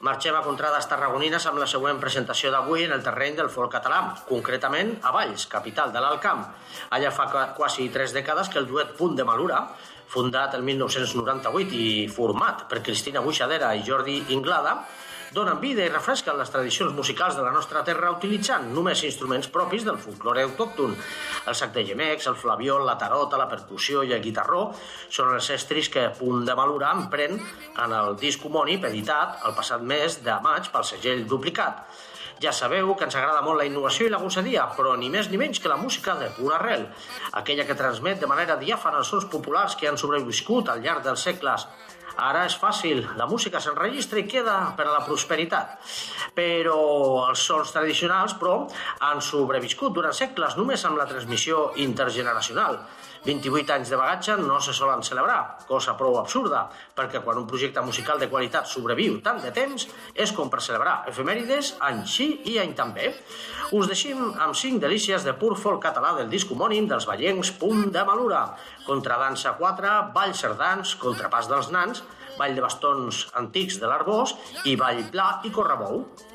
Marxem a contrades tarragonines amb la següent presentació d'avui en el terreny del folk català, concretament a Valls, capital de l'Alt Camp. Allà fa quasi 3 dècades que el duet Punt de Malura, fundat el 1998 i format per Cristina Buixadera i Jordi Inglada, donen vida i refresquen les tradicions musicals de la nostra terra utilitzant només instruments propis del folklore autòcton. El sac de gemecs, el flabiol, la tarota, la percussió i el guitarró són els estris que Punt de Malura emprèn en el disc homònim editat el passat mes de maig pel segell Duplicat. Ja sabeu que ens agrada molt la innovació i la gosadia, però ni més ni menys que la música de pura arrel, aquella que transmet de manera diàfana els sons populars que han sobreviscut al llarg dels segles. Ara és fàcil, la música s'enregistra i queda per a la prosperitat. Però els sons tradicionals, han sobreviscut durant segles només amb la transmissió intergeneracional. 28 anys de bagatge no se solen celebrar, cosa prou absurda, perquè quan un projecte musical de qualitat sobreviu tant de temps és com per celebrar efemèrides any sí i any també. Us deixem amb 5 delícies de pur folk català del disc homònim dels vallencs Punt de Malura: Contradansa 4, Ball Cerdans, Contrapàs dels Nans, Ball de bastons antics de l'Arbós i Ball Pla i Correbou.